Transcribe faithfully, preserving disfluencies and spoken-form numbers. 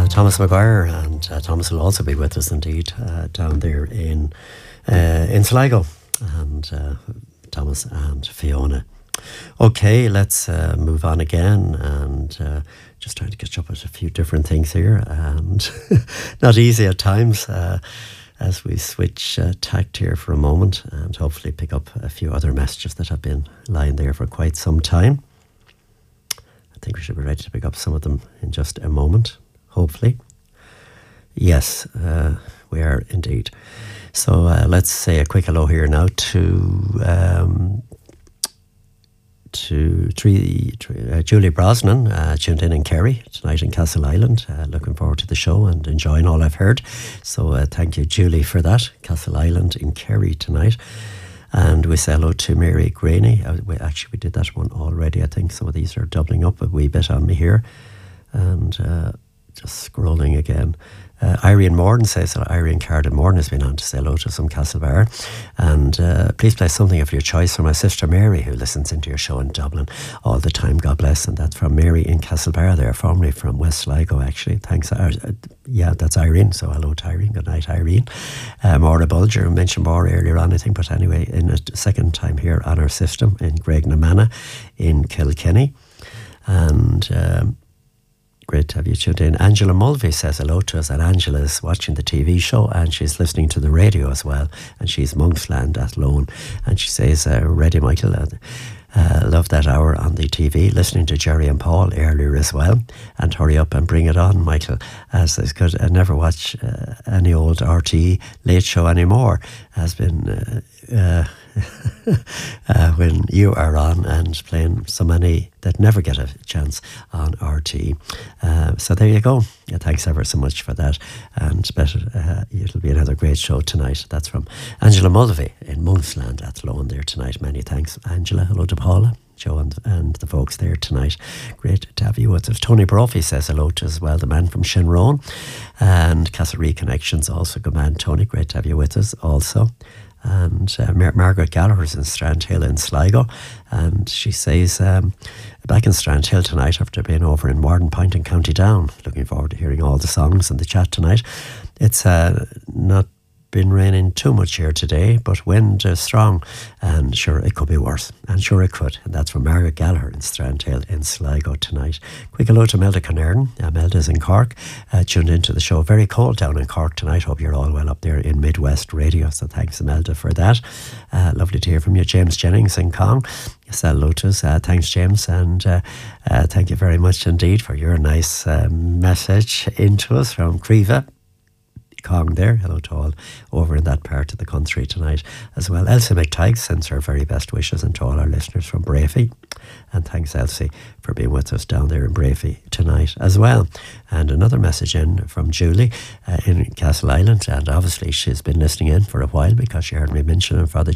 Thomas Maguire, and uh, Thomas will also be with us indeed uh, down there in uh, in Sligo, and uh, Thomas and Fiona. Okay, let's uh, move on again, and uh, just trying to catch up with a few different things here, and not easy at times uh, as we switch uh, tact here for a moment, and hopefully pick up a few other messages that have been lying there for quite some time. I think we should be ready to pick up some of them in just a moment, hopefully. Yes, uh, we are indeed. So uh, let's say a quick hello here now to um, to three, three, uh, Julie Brosnan, uh, tuned in in Kerry tonight in Castleisland. Uh, looking forward to the show and enjoying all I've heard. So uh, thank you, Julie, for that. Castleisland in Kerry tonight. And we say hello to Mary Graney. Uh, we, actually, we did that one already. I think some of these are doubling up a wee bit on me here. And uh, just scrolling again. Uh, Irene Morton says that Irene Carden Morton has been on to say hello to some Castlebar. And uh, please play something of your choice for my sister Mary, who listens into your show in Dublin all the time. God bless. And that's from Mary in Castlebar there, formerly from West Sligo, actually. Thanks. Uh, yeah, that's Irene. So hello to Irene. Good night, Irene. Uh, Maura Bulger mentioned Maura earlier on, I think. But anyway, in a second time here on our system in Graignamanagh in Kilkenny. And... Um, Great to have you tuned in. Angela Mulvey says hello to us, and Angela is watching the T V show and she's listening to the radio as well, and she's Monksland at Lone, and she says, uh, ready Michael, uh, uh, love that hour on the T V, listening to Jerry and Paul earlier as well, and hurry up and bring it on, Michael, as I could uh, never watch uh, any old R T E late show anymore, has been uh, uh, uh, when you are on and playing so many that never get a chance on R T E. Uh, so there you go. Yeah, thanks ever so much for that. And better, uh, it'll be another great show tonight. That's from Angela Mulvey in Monksland at Lone there tonight. Many thanks, Angela. Hello to Paula, Joe and, and the folks there tonight. Great to have you with us. Tony Brophy says hello to us as well, the man from Shinrone. And Castlereagh Connections also. Good man, Tony. Great to have you with us also. And uh, Mar- Margaret Gallagher's in Strandhill in Sligo, and she says um, back in Strandhill tonight after being over in Wardenpoint in County Down. Looking forward to hearing all the songs and the chat tonight. It's uh, not been raining too much here today, but wind is strong, and sure it could be worse, and sure it could. And that's from Margaret Gallagher in Strandhill in Sligo tonight. Quick hello to Melda Connerton. uh, Melda's in Cork, uh, tuned into the show. Very cold down in Cork tonight. Hope you're all well up there in Midwest Radio, so thanks Melda for that. Uh, lovely to hear from you. James Jennings in Cong, yes, hello to us. Uh, thanks James, and uh, uh, thank you very much indeed for your nice uh, message into us from Creva Cong there. Hello to all over in that part of the country tonight as well. Elsie McTighe sends her very best wishes, and to all our listeners from Brafey. And thanks Elsie for being with us down there in Brafey tonight as well. And another message in from Julie uh, in Castleisland, and obviously she's been listening in for a while because she heard me mention Father